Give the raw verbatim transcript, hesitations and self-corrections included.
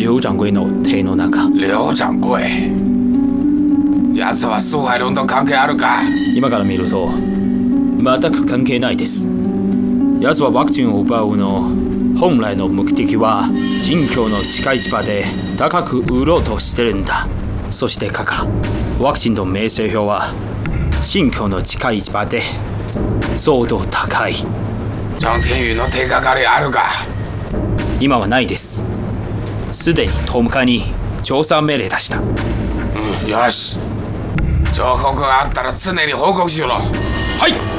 劉掌櫃の手の中。 劉掌櫃、奴はスハイロンと関係あるか？ 今から見ると全く関係ないです。奴はワクチンを奪うの本来の目的は新疆の地下市場で高く売ろうとしてるんだ。そしてカカ、ワクチンと名声表は新疆の地下市場で相当高い。 張天宇の手がかりあるか？ 今はないです。すでにトムカに調査命令出した。 うん、よし。情報があったら常に報告しろ。 はい。